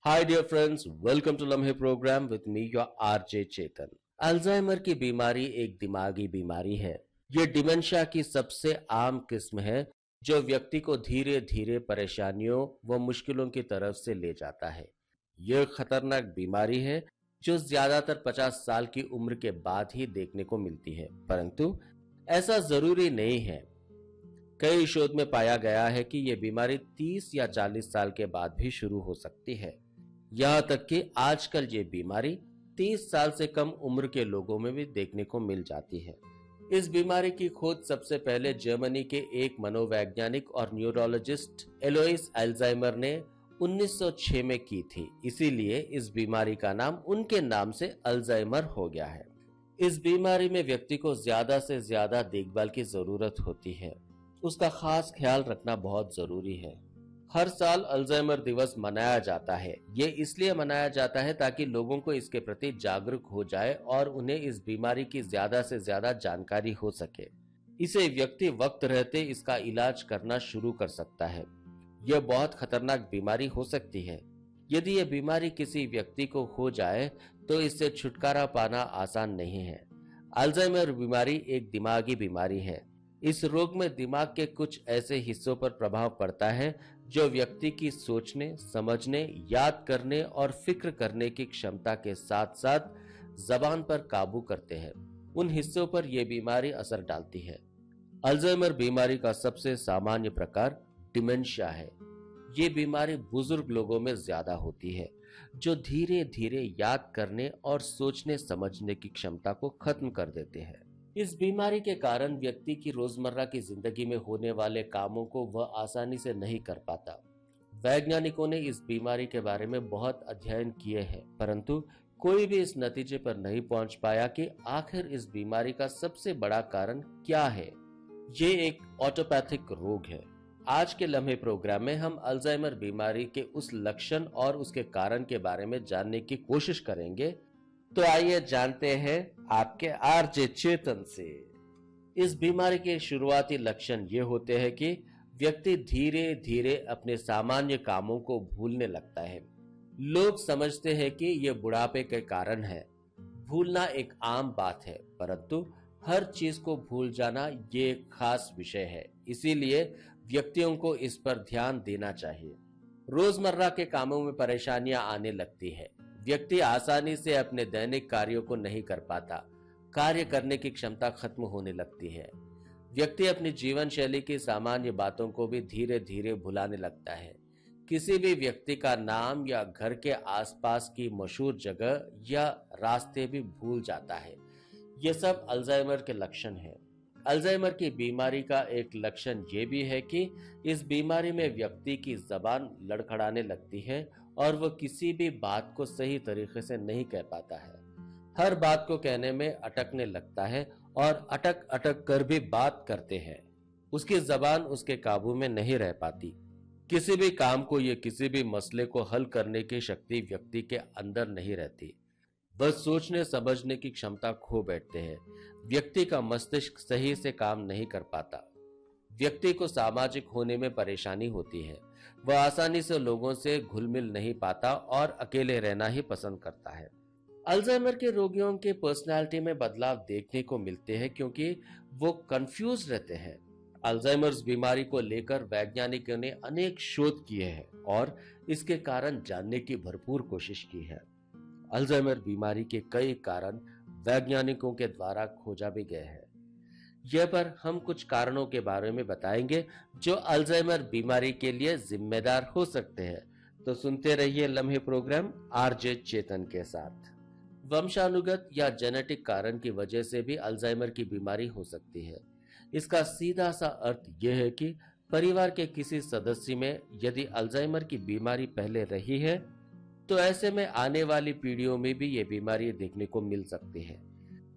Hi dear friends, welcome to लम्हे program with me your RJ Chetan. Alzheimer की बीमारी एक दिमागी बीमारी है। ये डिमेंशिया की सबसे आम किस्म है जो व्यक्ति को धीरे धीरे परेशानियों व मुश्किलों की तरफ से ले जाता है। यह खतरनाक बीमारी है जो ज्यादातर 50 साल की उम्र के बाद ही देखने को मिलती है, परंतु ऐसा जरूरी नहीं है। कई शोध में पाया गया है कि यह बीमारी 30 या 40 साल के बाद भी शुरू हो सकती है। यहां तक कि आजकल ये बीमारी 30 साल से कम उम्र के लोगों में भी देखने को मिल जाती है। इस बीमारी की खोज सबसे पहले जर्मनी के एक मनोवैज्ञानिक और न्यूरोलॉजिस्ट एलोइस अल्जाइमर ने 1906 में की थी। इसीलिए इस बीमारी का नाम उनके नाम से अल्जाइमर हो गया है। इस बीमारी में व्यक्ति को ज्यादा से ज्यादा देखभाल की जरूरत होती है। उसका खास ख्याल रखना बहुत जरूरी है। हर साल अल्जाइमर दिवस मनाया जाता है। ये इसलिए मनाया जाता है ताकि लोगों को इसके प्रति जागरूक हो जाए और उन्हें इस बीमारी की ज्यादा से ज्यादा जानकारी हो सके। इसे व्यक्ति वक्त रहते इसका इलाज करना शुरू कर सकता है। यह बहुत खतरनाक बीमारी हो सकती है। यदि यह बीमारी किसी व्यक्ति को हो जाए तो इससे छुटकारा पाना आसान नहीं है। अल्जाइमर बीमारी एक दिमागी बीमारी है। इस रोग में दिमाग के कुछ ऐसे हिस्सों पर प्रभाव पड़ता है जो व्यक्ति की सोचने, समझने, याद करने और फिक्र करने की क्षमता के साथ साथ जबान पर काबू करते हैं। उन हिस्सों पर यह बीमारी असर डालती है। अल्जाइमर बीमारी का सबसे सामान्य प्रकार डिमेंशिया है। ये बीमारी बुजुर्ग लोगों में ज्यादा होती है जो धीरे धीरे याद करने और सोचने समझने की क्षमता को खत्म कर देते हैं। इस बीमारी के कारण व्यक्ति की रोजमर्रा की जिंदगी में होने वाले कामों को वह आसानी से नहीं कर पाता। वैज्ञानिकों ने इस बीमारी के बारे में बहुत अध्ययन किए हैं, परंतु कोई भी इस नतीजे पर नहीं पहुंच पाया कि आखिर इस बीमारी का सबसे बड़ा कारण क्या है। ये एक ऑटोपैथिक रोग है। आज के लम्हे प्रोग्राम में हम अल्जाइमर बीमारी के उस लक्षण और उसके कारण के बारे में जानने की कोशिश करेंगे। तो आइए जानते हैं आपके आरजे चेतन से। इस बीमारी के शुरुआती लक्षण ये होते हैं कि व्यक्ति धीरे धीरे अपने सामान्य कामों को भूलने लगता है। लोग समझते हैं कि यह बुढ़ापे के कारण है। भूलना एक आम बात है, परंतु हर चीज को भूल जाना ये एक खास विषय है। इसीलिए व्यक्तियों को इस पर ध्यान देना चाहिए। रोजमर्रा के कामों में परेशानियां आने लगती है। व्यक्ति आसानी से अपने दैनिक कार्यों को नहीं कर पाता। कार्य करने की क्षमता खत्म होने लगती है। व्यक्ति अपनी जीवन शैली की सामान्य बातों को भी धीरे धीरे भुलाने लगता है। किसी भी व्यक्ति का नाम या घर के आसपास की मशहूर जगह या रास्ते भी भूल जाता है। ये सब अल्जाइमर के लक्षण हैं। अल्जाइमर की बीमारी का एक लक्षण ये भी है कि इस बीमारी में व्यक्ति की जबान लड़खड़ाने लगती है और वह किसी भी बात को सही तरीके से नहीं कह पाता है। हर बात को कहने में अटकने लगता है और अटक अटक कर भी बात करते हैं। उसकी जबान उसके काबू में नहीं रह पाती। किसी भी काम को या किसी भी मसले को हल करने की शक्ति व्यक्ति के अंदर नहीं रहती। बस सोचने समझने की क्षमता खो बैठते हैं। व्यक्ति का मस्तिष्क सही से काम नहीं कर पाता। व्यक्ति को सामाजिक होने में परेशानी होती है। वह आसानी से लोगों से घुल मिल नहीं पाता और अकेले रहना ही पसंद करता है। अल्जाइमर के रोगियों के पर्सनालिटी में बदलाव देखने को मिलते हैं क्योंकि वो कंफ्यूज रहते हैं। अल्जाइमर्स बीमारी को लेकर वैज्ञानिकों ने अनेक शोध किए हैं और इसके कारण जानने की भरपूर कोशिश की है। अल्जाइमर बीमारी के कई कारण वैज्ञानिकों के द्वारा खोजा भी गए हैं। यह पर हम कुछ कारणों के बारे में बताएंगे जो अल्जाइमर बीमारी के लिए जिम्मेदार हो सकते हैं। तो सुनते रहिए लम्हे प्रोग्राम आरजे चेतन के साथ। वंशानुगत या जेनेटिक कारण की वजह से भी अल्जाइमर की बीमारी हो सकती है। इसका सीधा सा अर्थ यह है कि परिवार के किसी सदस्य में यदि अल्जाइमर की बीमारी पहले रही है तो ऐसे में आने वाली पीढ़ियों में भी ये बीमारी देखने को मिल सकती है।